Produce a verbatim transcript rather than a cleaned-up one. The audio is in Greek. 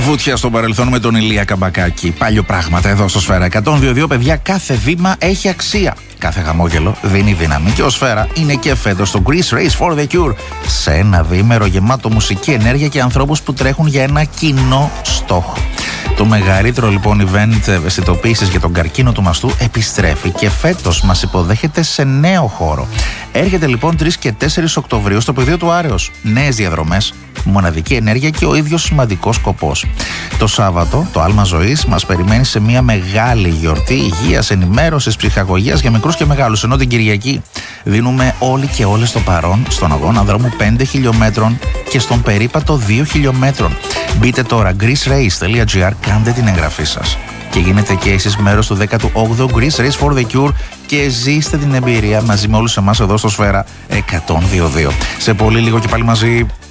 Βούτια στο παρελθόν με τον Ηλία Καμπακάκη. Πάλιο πράγματα εδώ στο Σφαίρα εκατόν δύο δύο, παιδιά. Κάθε βήμα έχει αξία. Κάθε χαμόγελο δίνει δύναμη. Και ο Σφαίρα είναι και φέτος στο Greece Race for the Cure. Σε ένα διήμερο γεμάτο μουσική ενέργεια και ανθρώπους που τρέχουν για ένα κοινό στόχο. Το μεγαλύτερο λοιπόν event ευαισθητοποίησης για τον καρκίνο του μαστού επιστρέφει και φέτος μας υποδέχεται σε νέο χώρο. Έρχεται λοιπόν τρεις και τέσσερις Οκτωβρίου στο πεδίο του Άρεως. Νέες διαδρομές, μοναδική ενέργεια και ο ίδιος σημαντικός σκοπός. Το Σάββατο, το άλμα ζωής μας περιμένει σε μια μεγάλη γιορτή υγείας, ενημέρωσης, ψυχαγωγίας για μικρούς και μεγάλους. Ενώ την Κυριακή δίνουμε όλοι και όλες το παρόν στον αγώνα δρόμου πέντε χιλιόμετρων και στον περίπατο δύο χιλιόμετρων. Μπείτε τώρα greece race τελεία gr, κάντε την εγγραφή σας και γίνετε και εσείς μέρος του δέκατου όγδοου Greece Race for the Cure και ζήστε την εμπειρία μαζί με όλους εμάς εδώ στο Σφαίρα εκατόν δύο δύο. Σε πολύ λίγο και πάλι μαζί.